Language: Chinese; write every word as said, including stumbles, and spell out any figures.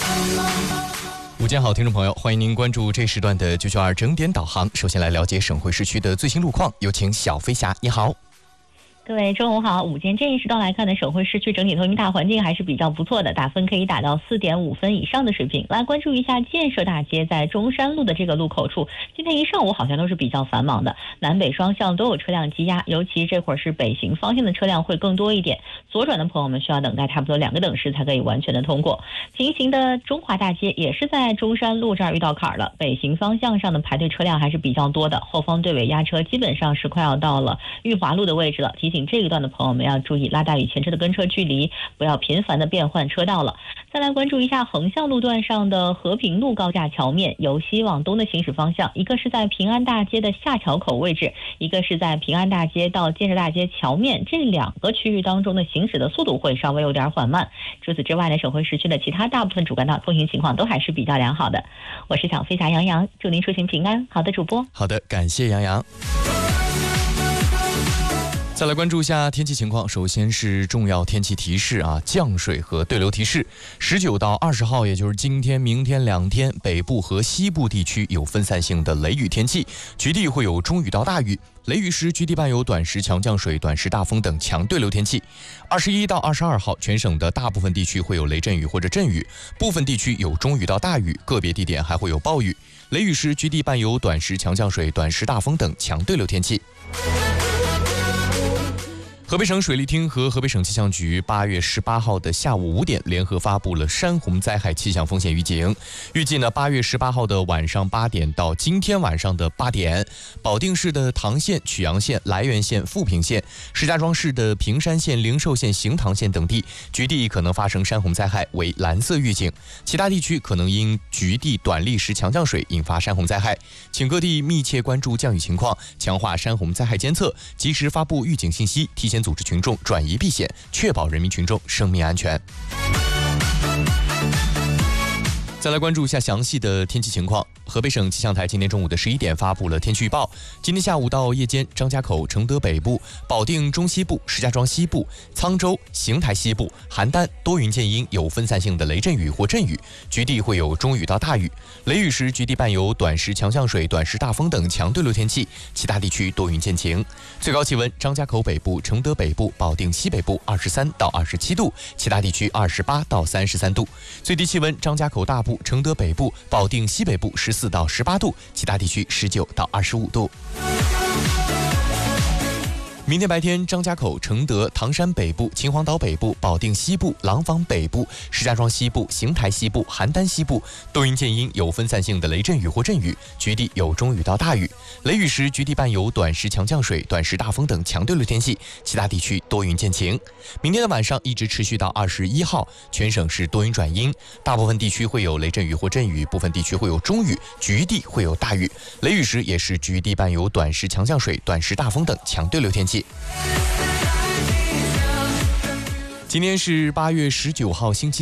午间好，听众朋友，欢迎您关注这时段的九九二整点导航。首先来了解省会市区的最新路况，有请小飞侠，你好。 各位中午好，午间这一时段来看呢，省会市区整体通行大环境还是比较不错的，打分可以打到四点五分以上的水平。来关注一下建设大街在中山路的这个路口处，今天一上午好像都是比较繁忙的，南北双向都有车辆积压，尤其这会儿是北行方向的车辆会更多一点，左转的朋友们需要等待差不多两个等时才可以完全的通过。平行的中华大街也是在中山路这儿遇到坎儿了，北行方向上的排队车辆还是比较多的，后方队尾压车基本上是快要到了裕华路的位置了，提醒这一段的朋友们要注意拉大与前车的跟车距离，不要频繁的变换车道了。再来关注一下横向路段上的和平路高架桥面，由西往东的行驶方向，一个是在平安大街的下桥口位置，一个是在平安大街到建设大街桥面，这两个区域当中的行驶的速度会稍微有点缓慢。除此之外呢，省会市区的其他大部分主干道通行情况都还是比较良好的。我是小飞侠杨洋，祝您出行平安。好的，主播。 好的，感谢杨洋。再来关注一下天气情况，首先是重要天气提示啊，降水和对流提示。十九到二十号，也就是今天、明天两天，北部和西部地区有分散性的雷雨天气，局地会有中雨到大雨。雷雨时，局地伴有短时强降水、短时大风等强对流天气。二十一到二十二号，全省的大部分地区会有雷阵雨或者阵雨，部分地区有中雨到大雨，个别地点还会有暴雨。雷雨时，局地伴有短时强降水、短时大风等强对流天气。河北省水利厅和河北省气象局八月十八号的下午五点联合发布了山洪灾害气象风险预警。预计呢，八月十八号的晚上八点到今天晚上的八点，保定市的唐县、曲阳县、涞源县、富平县，石家庄市的平山县、灵寿县、行唐县等地，局地可能发生山洪灾害，为蓝色预警。其他地区可能因局地短历时强降水引发山洪灾害，请各地密切关注降雨情况，强化山洪灾害监测，及时发布预警信息，提前组织群众转移避险，确保人民群众生命安全。再来关注一下详细的天气情况。河北省气象台今天中午的十一点发布了天气预报。今天下午到夜间，张家口、承德北部、保定中西部、石家庄西部、沧州、邢台西部、邯郸多云见阴，有分散性的雷阵雨或阵雨，局地会有中雨到大雨。雷雨时，局地伴有短时强降水、短时大风等强对流天气，其他地区多云见晴。最高气温，张家口北部、承德北部、保定西北部二十三到二十七度，其他地区二十八到三十三度。最低气温，张家口大部、承德北部、保定西北部十四到十八度，其他地区十九到二十五度。明天白天，张家口、承德、唐山北部、秦皇岛北部、保定西部、廊坊北部、石家庄西部、邢台西部、邯郸西部多云见阴，有分散性的雷阵雨或阵雨，局地有中雨到大雨。雷雨时，局地伴有短时强降水、短时大风等强对流天气，其他地区多云见晴。明天的晚上一直持续到二十一号，全省是多云转阴，大部分地区会有雷阵雨或阵雨，部分地区会有中雨，局地会有大雨。雷雨时也是局地伴有短时强降水、短时大风等强对流天气。今天是八月十九号星期